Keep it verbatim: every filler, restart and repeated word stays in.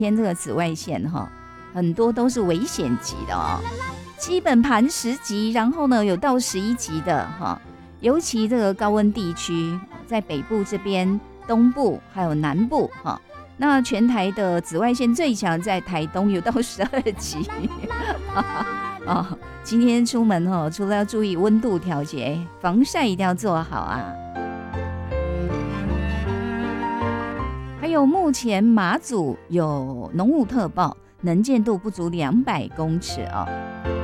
天这个紫外线哈，很多都是危险级的哦，基本盘十级，然后呢有到十一级的哈，尤其这个高温地区，在北部这边、东部还有南部哈。那全台的紫外线最强在台东，有到十二级。哦，今天出门哦，除了要注意温度调节，防晒一定要做好啊。还有，目前马祖有浓雾特报，能见度不足两百公尺哦。